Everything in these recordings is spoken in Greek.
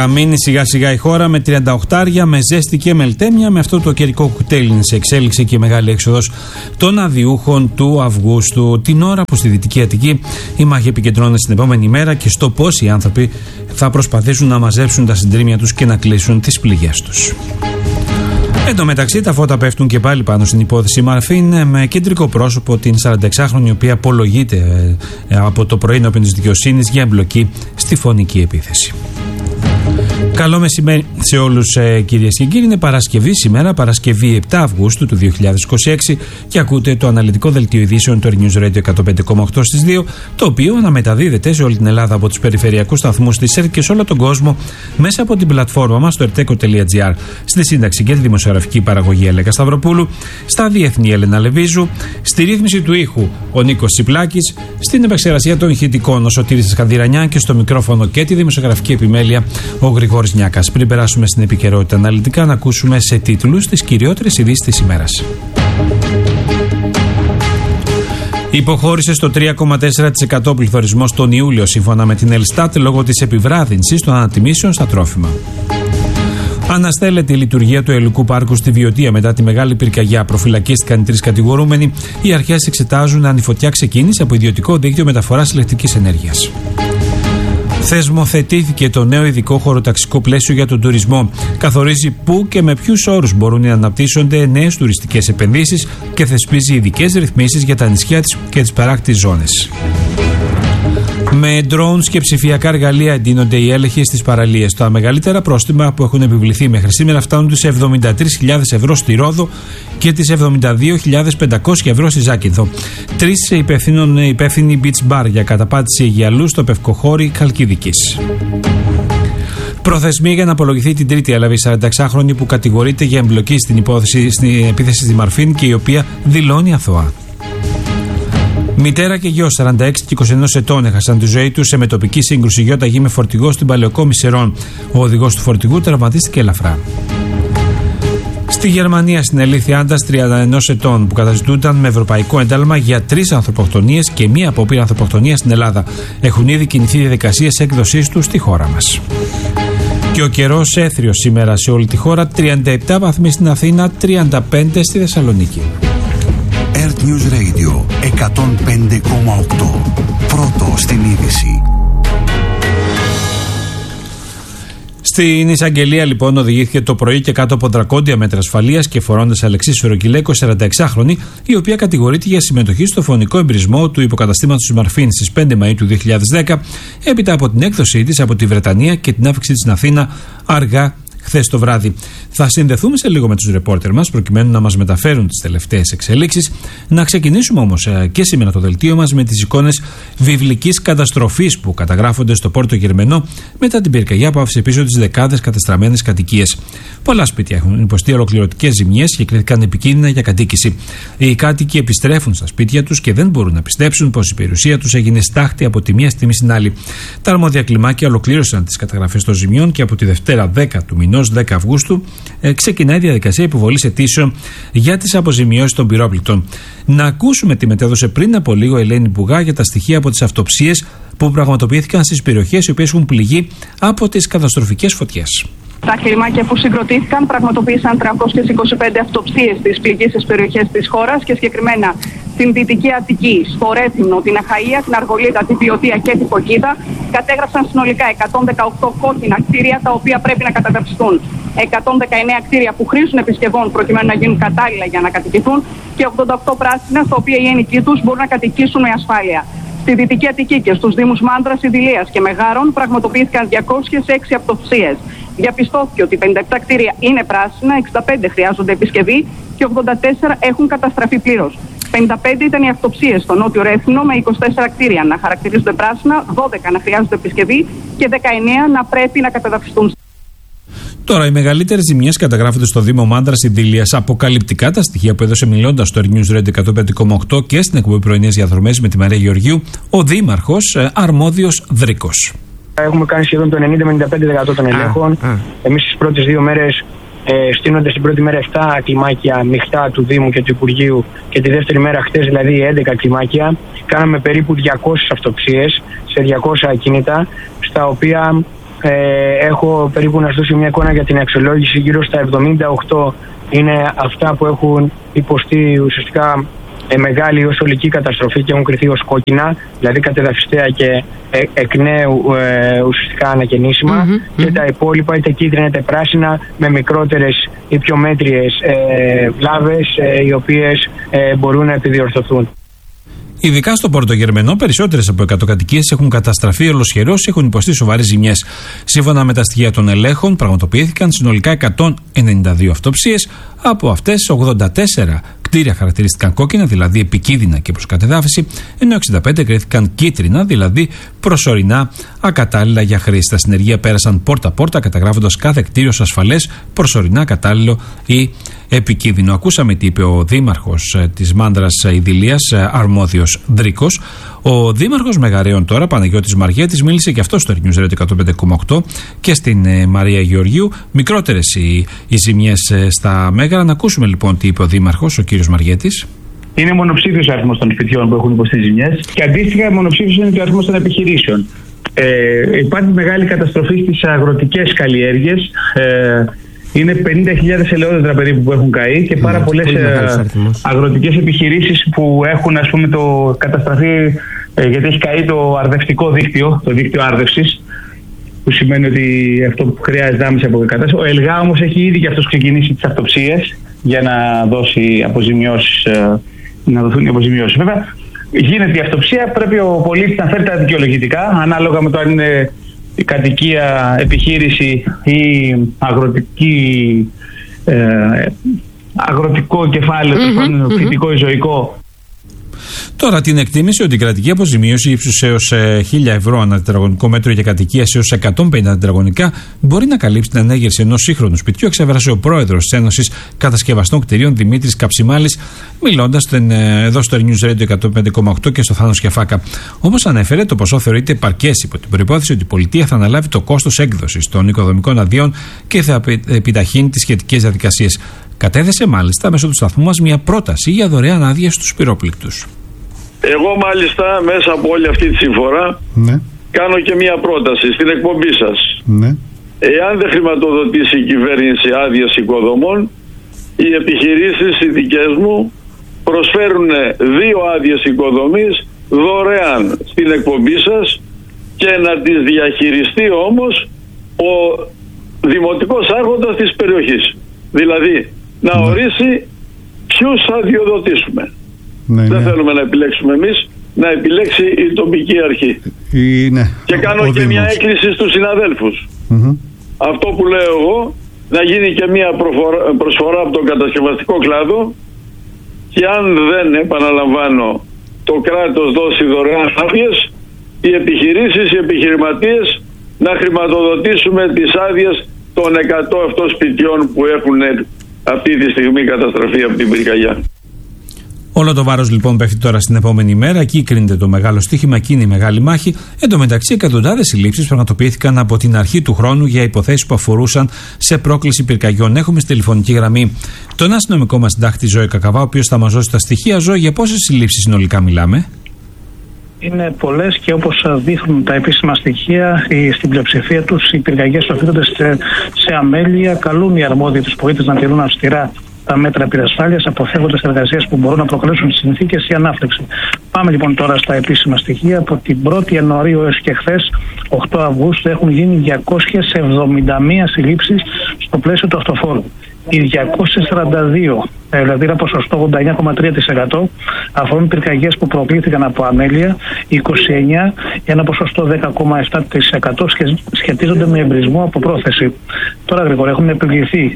Καμίνει σιγά σιγά η χώρα με 38, με ζέστη και μελτέμια. Με αυτό το καιρικό κουτέλι είναι σε εξέλιξη και η μεγάλη έξοδος των αδειούχων του Αυγούστου. Την ώρα που στη Δυτική Αττική η μάχη επικεντρώνεται στην επόμενη μέρα και στο πώς οι άνθρωποι θα προσπαθήσουν να μαζέψουν τα συντρίμμια τους και να κλείσουν τις πληγές τους. Εν τω μεταξύ, τα φώτα πέφτουν και πάλι πάνω στην υπόθεση Μαρφίν, με κεντρικό πρόσωπο την 46χρονη, η οποία απολογείται από το πρωί ενώπιον της δικαιοσύνης για εμπλοκή στη φωνική επίθεση. Καλό μεσημέρι σε όλους, κυρίες και κύριοι. Είναι Παρασκευή σήμερα, Παρασκευή 7 Αυγούστου του 2026, και ακούτε το αναλυτικό δελτίο ειδήσεων του News Radio 105,8 στις 2, το οποίο αναμεταδίδεται σε όλη την Ελλάδα από τους περιφερειακούς σταθμούς της ΕΡΤ και σε όλο τον κόσμο μέσα από την πλατφόρμα μας στο erteco.gr. Στη σύνταξη και τη δημοσιογραφική παραγωγή Ελέκα Σταυροπούλου, στα διεθνή Έλενα Λεβίζου, στη ρύθμιση του ήχου ο Νίκος Τσιπλάκης, στην επεξεργασία των ηχητικών ο Σωτήρης Σκανδυρανιά και στο μικρόφωνο και τη δημοσιογραφική επιμέλεια ο Γρηγόρης Νιάκας. Πριν περάσουμε στην επικαιρότητα αναλυτικά, να ακούσουμε σε τίτλους τις κυριότερες ειδήσεις της ημέρας. Υποχώρησε στο 3,4% πληθωρισμός τον Ιούλιο, σύμφωνα με την Ελστάτ, λόγω της επιβράδυνσης των ανατιμήσεων στα τρόφιμα. Αναστέλλεται η λειτουργία του Αιλικού Πάρκου στη Βιωτία μετά τη μεγάλη πυρκαγιά. Προφυλακίστηκαν οι 3 κατηγορούμενοι. Οι αρχές εξετάζουν αν η φωτιά ξεκίνησε από ιδιωτικό δίκτυο μεταφοράς ηλεκτρικής ενέργειας. Θεσμοθετήθηκε το νέο ειδικό χωροταξικό πλαίσιο για τον τουρισμό. Καθορίζει πού και με ποιους όρους μπορούν να αναπτύσσονται νέες τουριστικές επενδύσεις και θεσπίζει ειδικές ρυθμίσεις για τα νησιά και τις παράκτης ζώνες. Με drones και ψηφιακά εργαλεία εντείνονται οι έλεγχοι στις παραλίες. Τα μεγαλύτερα πρόστιμα που έχουν επιβληθεί μέχρι σήμερα φτάνουν τις 73.000 ευρώ στη Ρόδο και τις 72.500 ευρώ στη Ζάκυνθο. 3 υπεύθυνοι beach bar για καταπάτηση γυαλού στο Πευκοχώρι Χαλκιδικής. Προθεσμία για να απολογηθεί την Τρίτη έλαβε η 46χρονη που κατηγορείται για εμπλοκή στην επίθεση στη Μαρφίν και η οποία δηλώνει αθώα. Μητέρα και γιος 46 και 21 ετών έχασαν τη ζωή τους σε μετοπική σύγκρουση ΙΓ με φορτηγό στην Παλαιοκόμη Σερών. Ο οδηγός του φορτηγού τραυματίστηκε ελαφρά. Στη Γερμανία συνελήφθη άντρας 31 ετών που καταζητούνταν με ευρωπαϊκό ένταλμα για 3 ανθρωποκτονίες και 1 απόπειρα ανθρωποκτονίας στην Ελλάδα. Έχουν ήδη κινηθεί διαδικασίες έκδοσής τους στη χώρα μας. Και ο καιρός έθριος σήμερα σε όλη τη χώρα, 37 βαθμοί στην Αθήνα, 35 στη Θεσσαλονίκη. Earth News Radio 105,8. Πρώτο στην είδηση. Στην εισαγγελία λοιπόν οδηγήθηκε το πρωί και κάτω από δρακόντια μέτρα ασφαλείας και φορώντας Αλεξής Σφυροκυλέκο, 46χρονη, η οποία κατηγορείται για συμμετοχή στο φωνικό εμπρισμό του υποκαταστήματος της Μαρφίν στις 5 Μαΐου του 2010, έπειτα από την έκδοσή της από τη Βρετανία και την άφηξή της στην Αθήνα αργά χθες το βράδυ. Θα συνδεθούμε σε λίγο με τους ρεπόρτερ μας προκειμένου να μας μεταφέρουν τις τελευταίες εξελίξεις. Να ξεκινήσουμε όμως και σήμερα το δελτίο μας με τις εικόνες βιβλικής καταστροφής που καταγράφονται στο Πόρτο Γερμενό μετά την πυρκαγιά που άφησε πίσω τις δεκάδες κατεστραμμένες κατοικίες. Πολλά σπίτια έχουν υποστεί ολοκληρωτικές ζημιές και κρίθηκαν επικίνδυνα για κατοίκηση. Οι κάτοικοι επιστρέφουν στα σπίτια τους και δεν μπορούν να πιστέψουν πως η περιουσία τους έγινε στάχτη από τη μία στιγμή στην άλλη. Τα αρμόδια κλιμάκια ολοκλήρωσαν τις καταγραφές των ζημιών και από τη Δευτέρα 10 του μηνός, 10 Αυγούστου, ξεκινάει η διαδικασία υποβολής αιτήσεων για τις αποζημιώσεις των πυρόπληκτων. Να ακούσουμε τι μετέδωσε πριν από λίγο η Ελένη Μπουγά για τα στοιχεία από τις αυτοψίες που πραγματοποιήθηκαν στις περιοχές οι οποίες έχουν πληγεί από τις καταστροφικές φωτιές. Τα κλιμάκια που συγκροτήθηκαν πραγματοποίησαν 325 αυτοψίες στις πληγήσεις περιοχές της χώρας και συγκεκριμένα στην Δυτική Αττική, στο Ρέθυμνο, την Αχαΐα, την Αργολίδα, τη Βιωτία και την Φωκίδα. Κατέγραψαν συνολικά 118 κόκκινα κτίρια τα οποία πρέπει να καταδαυστούν. 119 κτίρια που χρήζουν επισκευών προκειμένου να γίνουν κατάλληλα για να κατοικηθούν και 88 πράσινα στα οποία οι ένοικοι τους μπορούν να κατοικήσουν με ασφάλεια. Στη Δυτική Αττική και στους Δήμους Μάνδρας, Ιδηλίας και Μεγάρων πραγματοποιήθηκαν 206 αυτοψίες. Διαπιστώθηκε ότι 57 κτίρια είναι πράσινα, 65 χρειάζονται επισκευή και 84 έχουν καταστραφεί πλήρως. 55 ήταν οι αυτοψίες στο Νότιο Ρέθυμνο με 24 κτίρια να χαρακτηρίζονται πράσινα, 12 να χρειάζονται επισκευή και 19 να πρέπει να καταδαυστούν. Τώρα, οι μεγαλύτερες ζημιές καταγράφονται στο Δήμο Μάνδρας Ιδηλίας. Αποκαλυπτικά τα στοιχεία που έδωσε μιλώντας στο News Radio 105,8 και στην εκπομπή Πρωινές Διαδρομές με τη Μαρία Γεωργίου, ο Δήμαρχος Αρμόδιος Δρίκος. Έχουμε κάνει σχεδόν το 90-95% των ελέγχων. Εμείς τις πρώτες 2 μέρες στείνοντας την πρώτη μέρα 7 κλιμάκια μειχτά του Δήμου και του Υπουργείου και τη δεύτερη μέρα χτες δηλαδή 11 κλιμάκια. Κάναμε περίπου 200 αυτοψίες σε 200 ακίνητα, στα οποία έχω περίπου να σας δώσω μια εικόνα για την αξιολόγηση. Γύρω στα 78 είναι αυτά που έχουν υποστεί ουσιαστικά μεγάλη ως ολική καταστροφή και έχουν κριθεί ως κόκκινα, δηλαδή κατεδαφιστέα και εκ νέου ουσιαστικά ανακαινήσιμα. Και τα υπόλοιπα είτε κίτρινα είτε πράσινα με μικρότερες ή πιο μέτριες βλάβες οι οποίες μπορούν να επιδιορθωθούν. Ειδικά στο Πορτογερμενό, περισσότερες από 100 κατοικίες έχουν καταστραφεί ολοσχερώς ή έχουν υποστεί σοβαρές ζημιές. Σύμφωνα με τα στοιχεία των ελέγχων, πραγματοποιήθηκαν συνολικά 192 αυτοψίες. Από αυτές, 84 κτίρια χαρακτηρίστηκαν κόκκινα, δηλαδή επικίνδυνα και προς κατεδάφιση, ενώ 65 κρίθηκαν κίτρινα, δηλαδή προσωρινά ακατάλληλα για χρήση. Τα συνεργεία πέρασαν πόρτα-πόρτα, καταγράφοντας κάθε κτίριο ως ασφαλές, προσωρινά κατάλληλο ή επικίνδυνο. Ακούσαμε τι είπε ο δήμαρχος της Μάνδρας Ιδηλίας, αρμόδιος Δρίκος. Ο δήμαρχος Μεγαρέων τώρα, Παναγιώτης Μαριέτης, μίλησε και αυτό στο News Radio 105,8 και στην Μαρία Γεωργίου. Μικρότερες οι ζημιές στα Μέγαρα. Να ακούσουμε λοιπόν τι είπε ο δήμαρχος, ο κύριος Μαριέτης. Είναι μονοψήφιος ο αριθμός των σπιτιών που έχουν υποστεί ζημιές και αντίστοιχα μονοψήφιος είναι και ο αριθμός των επιχειρήσεων. Υπάρχει μεγάλη καταστροφή στις αγροτικές καλλιέργειες. Είναι 50.000 ελαιόδεντρα περίπου που έχουν καεί και πάρα πολλές αγροτικές επιχειρήσεις που έχουν, ας πούμε, το καταστραφεί γιατί έχει καεί το αρδευτικό δίκτυο, το δίκτυο άρδευσης, που σημαίνει ότι αυτό που χρειάζεται άμεση αποκατάσταση. Ο ΕΛΓΑ όμως έχει ήδη και αυτός ξεκινήσει τις αυτοψίες για να δώσει αποζημιώσεις, να δοθούν οι αποζημιώσεις. Βέβαια, γίνεται η αυτοψία, πρέπει ο πολίτης να φέρει τα δικαιολογητικά, ανάλογα με το αν είναι η κατοικία, επιχείρηση ή αγροτικό κεφάλαιο, φυτικό ή ζωικό. Τώρα την εκτίμηση ότι η κρατική αποζημίωση ύψους έως 1.000 ευρώ ανά τετραγωνικό μέτρο για κατοικία έως 150 τετραγωνικά μπορεί να καλύψει την ανέγερση ενός σύγχρονου σπιτιού, εξέφρασε ο πρόεδρος της Ένωσης Κατασκευαστών Κτηρίων Δημήτρης Καψιμάλης, μιλώντας εδώ στο News Radio 105,8 και στο Θάνος Κεφάκα. Όμως ανέφερε το ποσό θεωρείται επαρκές υπό την προϋπόθεση ότι η πολιτεία θα αναλάβει το κόστος έκδοσης των οικοδομικών αδειών και θα επιταχύνει τις σχετικές διαδικασίες. Κατέθεσε μάλιστα μέσω του σταθμού μας μια πρόταση για δωρεάν άδειες στους πυρόπληκτους. Εγώ μάλιστα μέσα από όλη αυτή τη συμφορά κάνω και μια πρόταση στην εκπομπή σας. Εάν δεν χρηματοδοτήσει η κυβέρνηση άδειες οικοδομών, οι επιχειρήσεις οι δικές μου προσφέρουν 2 άδειες οικοδομής δωρεάν στην εκπομπή σας και να τις διαχειριστεί όμως ο δημοτικός άρχοντας της περιοχής. Δηλαδή να ορίσει ποιους θα αδειοδοτήσουμε. Δεν θέλουμε να επιλέξουμε εμείς, να επιλέξει η τοπική αρχή. Και κάνω και μια έκκληση στους συναδέλφους. Αυτό που λέω εγώ, να γίνει και μια προσφορά από τον κατασκευαστικό κλάδο και αν δεν, επαναλαμβάνω, το κράτος δώσει δωρεάν άδειες, οι επιχειρήσεις, οι επιχειρηματίες να χρηματοδοτήσουμε τις άδειες των 100 αυτών σπιτιών που έχουν αυτή τη στιγμή καταστραφεί από την πυρκαγιά. Όλο το βάρος λοιπόν πέφτει τώρα στην επόμενη μέρα. Εκεί κρίνεται το μεγάλο στοίχημα, εκεί είναι η μεγάλη μάχη. Εν τω μεταξύ, εκατοντάδες συλλήψεις πραγματοποιήθηκαν από την αρχή του χρόνου για υποθέσεις που αφορούσαν σε πρόκληση πυρκαγιών. Έχουμε στη τηλεφωνική γραμμή τον αστυνομικό μας συντάκτη Ζώη Κακαβά, ο οποίος θα μας δώσει τα στοιχεία. Ζώη, για πόσες συλλήψεις συνολικά μιλάμε? Είναι πολλές και όπως δείχνουν τα επίσημα στοιχεία, στην πλειοψηφία τους οι πυρκαγιές οφείλονται σε αμέλεια. Καλούν οι αρμόδιοι τους πολίτες να τηρούν αυστηρά τα μέτρα πυρασφάλειας, αποφεύγοντας εργασίες που μπορούν να προκαλέσουν συνθήκες ή ανάφλεξη. Πάμε λοιπόν τώρα στα επίσημα στοιχεία. Από την 1η Ιανουαρίου έως και χθες, 8 Αυγούστου, έχουν γίνει 271 συλλήψεις στο πλαίσιο του αυτοφόρου. Οι 242, δηλαδή ένα ποσοστό 89,3%, αφορούν πυρκαγιές που προκλήθηκαν από αμέλεια, 29, ένα ποσοστό 10,7% σχετίζονται με εμπρισμό από πρόθεση. Τώρα γρήγορα έχουν επιβληθεί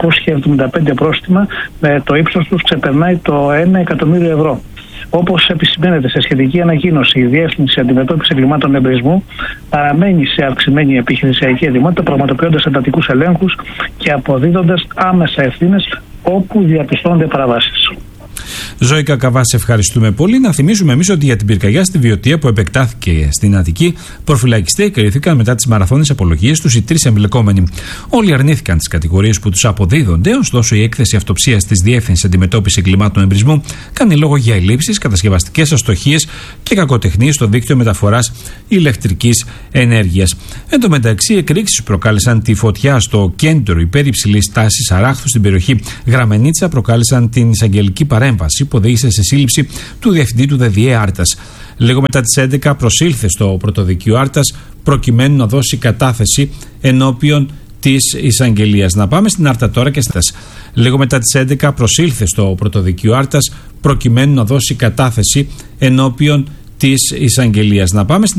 675 πρόστιμα, το ύψος τους ξεπερνάει το 1 εκατομμύριο ευρώ. Όπως επισημαίνεται σε σχετική ανακοίνωση, η Διεύθυνση Αντιμετώπισης Εγκλημάτων Εμπρισμού παραμένει σε αυξημένη επιχειρησιακή ετοιμότητα, πραγματοποιώντας εντατικούς ελέγχους και αποδίδοντας άμεσα ευθύνες όπου διαπιστώνται παραβάσεις. Ζωή Κακαβά, σε ευχαριστούμε πολύ. Να θυμίσουμε εμείς ότι για την πυρκαγιά στη Βιωτία που επεκτάθηκε στην Αττική, προφυλακιστεί εκκριθήκαν μετά τις μαραθώνιες απολογίες τους οι 3 εμπλεκόμενοι. Όλοι αρνήθηκαν τις κατηγορίες που τους αποδίδονται, ωστόσο η έκθεση αυτοψίας της Διεύθυνσης Αντιμετώπισης Εγκλημάτων Εμπρισμού κάνει λόγο για ελλείψεις, κατασκευαστικές αστοχίες και κακοτεχνίες στο δίκτυο μεταφοράς ηλεκτρικής ενέργειας. Εν τω μεταξύ, εκρήξεις προκάλεσαν τη φωτιά στο κέντρο υπέρ υψηλής τάσης Αράχθου στην περιοχή Γραμμενίτσα, προκάλεσαν την εισαγγελική παρέμβαση που οδήγησε σε σύλληψη του διευθυντή του ΔΔΕ Άρτας. Λίγο μετά τις 11 προσήλθε στο πρωτοδικείο Άρτας προκειμένου να δώσει κατάθεση ενώπιον της εισαγγελίας. Να πάμε στην Άρτα τώρα και στας. Λίγο μετά τις 11 προσήλθε στο πρωτοδικείο Άρτας προκειμένου να δώσει κατάθεση ενώπιον της εισαγγελίας. Να πάμε στην